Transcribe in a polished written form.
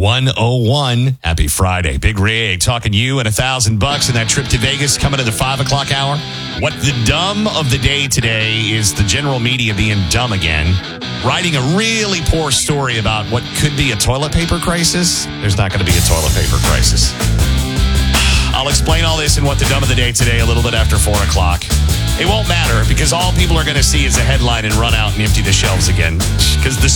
101. Happy Friday. Big Rig talking you and $1,000 in that trip to Vegas coming to the 5 o'clock hour. What the dumb of the day today is the general media being dumb again. Writing a really poor story about what could be a toilet paper crisis. There's not going to be a toilet paper crisis. I'll explain all this in What the Dumb of the Day today a little bit after 4 o'clock. It won't matter because all people are going to see is a headline and run out and empty the shelves again because the